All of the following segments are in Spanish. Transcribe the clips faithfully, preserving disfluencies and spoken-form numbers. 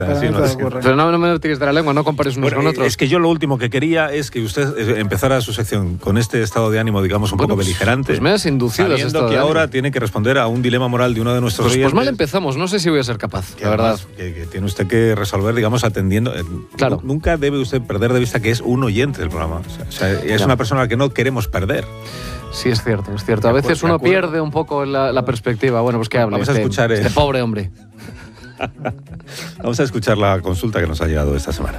Sí, no, es que... Pero no, no me tires de la lengua, no compares unos bueno, con otros. Es que yo lo último que quería es que usted empezara su sección con este estado de ánimo, digamos, un bueno, poco beligerante. Pues me has inducido sabiendo ese estado que de ahora ánimo. Tiene que responder a un dilema moral de uno de nuestros pues, oyentes. Pues mal empezamos, no sé si voy a ser capaz, la verdad. Que, que tiene usted que resolver, digamos, atendiendo. Claro. Nunca debe usted perder de vista que es un oyente del programa. O sea, o sea, es claro. una persona a la que no queremos perder. Sí, es cierto, es cierto. A veces uno pierde un poco la, la perspectiva. Bueno, pues que hable Vamos a este, escuchar, este eh. pobre hombre. Vamos a escuchar la consulta que nos ha llegado esta semana.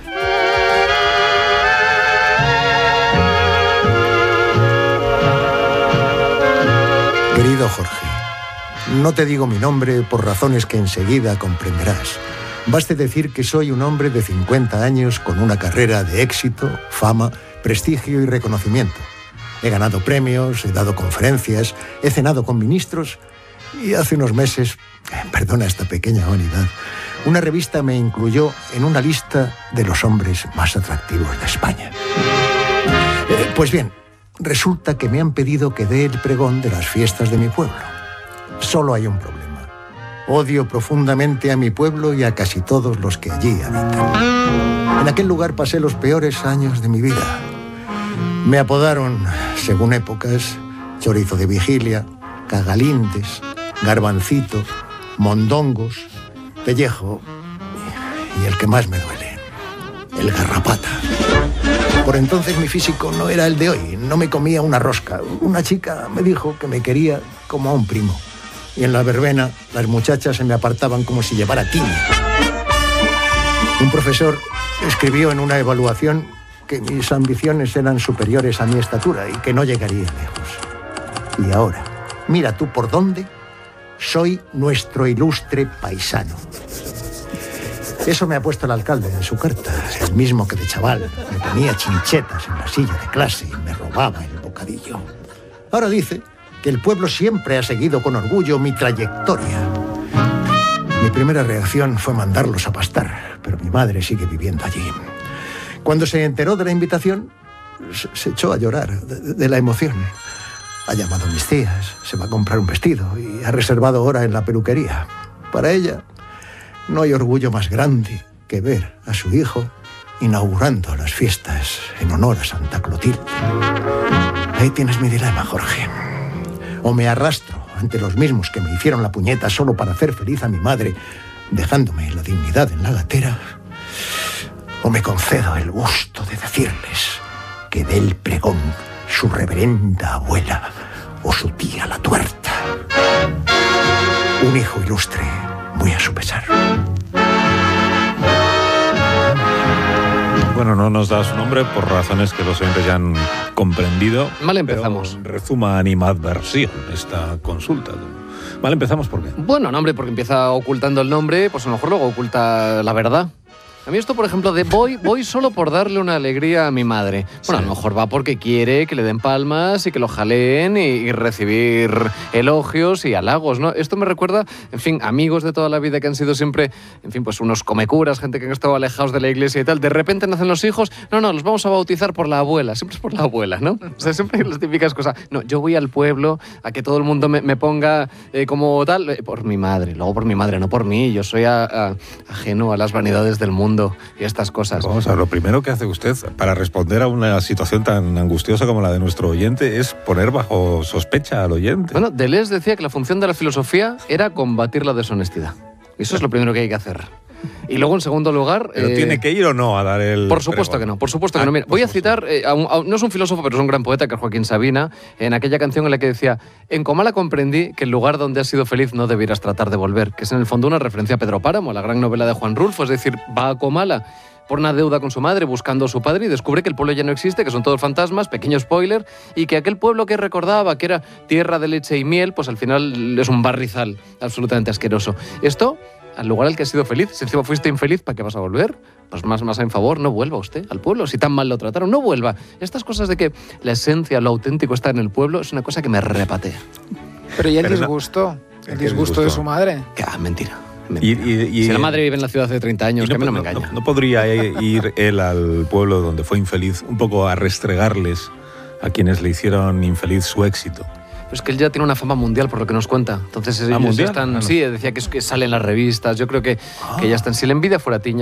Querido Jorge, no te digo mi nombre por razones que enseguida comprenderás. Baste decir que soy un hombre de cincuenta años con una carrera de éxito, fama, prestigio y reconocimiento. He ganado premios, he dado conferencias, he cenado con ministros y hace unos meses, perdona esta pequeña vanidad, una revista me incluyó en una lista de los hombres más atractivos de España. Eh, pues bien, resulta que me han pedido que dé el pregón de las fiestas de mi pueblo. Solo hay un problema. Odio profundamente a mi pueblo y a casi todos los que allí habitan. En aquel lugar pasé los peores años de mi vida. Me apodaron, según épocas, chorizo de vigilia, cagalindes, garbancito, mondongos, pellejo y el que más me duele, el garrapata. Por entonces mi físico no era el de hoy, no me comía una rosca. Una chica me dijo que me quería como a un primo. Y en la verbena las muchachas se me apartaban como si llevara tiña. Un profesor escribió en una evaluación que mis ambiciones eran superiores a mi estatura y que no llegaría lejos. Y ahora, mira tú por dónde, soy nuestro ilustre paisano. Eso me ha puesto el alcalde en su carta, el mismo que de chaval me ponía chinchetas en la silla de clase y me robaba el bocadillo. Ahora dice que el pueblo siempre ha seguido con orgullo mi trayectoria. Mi primera reacción fue mandarlos a pastar, pero mi madre sigue viviendo allí. Cuando se enteró de la invitación, se echó a llorar de, de la emoción. Ha llamado a mis tías, se va a comprar un vestido y ha reservado hora en la peluquería. Para ella, no hay orgullo más grande que ver a su hijo inaugurando las fiestas en honor a Santa Clotilde. Ahí tienes mi dilema, Jorge. O me arrastro ante los mismos que me hicieron la puñeta solo para hacer feliz a mi madre, dejándome la dignidad en la gatera, o me concedo el gusto de decirles que dé el pregón su reverenda abuela o su tía la tuerta. Un hijo ilustre, muy a su pesar. Bueno, no nos da su nombre por razones que los oyentes ya han comprendido. Mal empezamos. Pero rezuma animadversión esta consulta. Mal empezamos, ¿por qué? Bueno, no, hombre, porque empieza ocultando el nombre, pues a lo mejor luego oculta la verdad. A mí esto, por ejemplo, de voy, voy solo por darle una alegría a mi madre. Bueno, sí. A lo mejor va porque quiere que le den palmas y que lo jaleen y, y recibir elogios y halagos, ¿no? Esto me recuerda, en fin, amigos de toda la vida que han sido siempre, en fin, pues unos comecuras, gente que han estado alejados de la iglesia y tal. De repente nacen los hijos, no, no, los vamos a bautizar por la abuela. Siempre es por la abuela, ¿no? O sea, siempre hay las típicas cosas. No, yo voy al pueblo a que todo el mundo me, me ponga eh, como tal, eh, por mi madre, luego por mi madre, no por mí. Yo soy a, a, ajeno a las vanidades del mundo y estas cosas. Vamos a ver, lo primero que hace usted para responder a una situación tan angustiosa como la de nuestro oyente es poner bajo sospecha al oyente. Bueno, Deleuze decía que la función de la filosofía era combatir la deshonestidad. Eso es lo primero que hay que hacer. Y luego, en segundo lugar... ¿Pero eh, tiene que ir o no a dar el...? Por supuesto pregón. que no, por supuesto que ah, no. Mira, voy a citar, eh, a un, a, no es un filósofo, pero es un gran poeta, que es Joaquín Sabina, en aquella canción en la que decía: en Comala comprendí que el lugar donde has sido feliz no debieras tratar de volver, que es en el fondo una referencia a Pedro Páramo, la gran novela de Juan Rulfo, es decir, va a Comala por una deuda con su madre, buscando a su padre, y descubre que el pueblo ya no existe, que son todos fantasmas, pequeño spoiler, y que aquel pueblo que recordaba que era tierra de leche y miel, pues al final es un barrizal absolutamente asqueroso. Esto, al lugar al que has sido feliz, si encima fuiste infeliz, ¿para qué vas a volver? Pues más, más en favor, no vuelva usted al pueblo, si tan mal lo trataron, no vuelva. Estas cosas de que la esencia, lo auténtico está en el pueblo, es una cosa que me repatea. Pero ¿y el Pero disgusto? No, ¿El disgusto de su madre? Que ah, mentira. Y, y, y, si la madre vive en la ciudad hace treinta años, no, que a mí no me engaña. No, no podría ir él al pueblo donde fue infeliz un poco a restregarles a quienes le hicieron infeliz su éxito. Pues que él ya tiene una fama mundial, por lo que nos cuenta. Entonces, ellos mundial? están, Ah, no. sí, decía que, es, que sale en las revistas. Yo creo que, ah. que ya están. Si la envidia fuera tiña,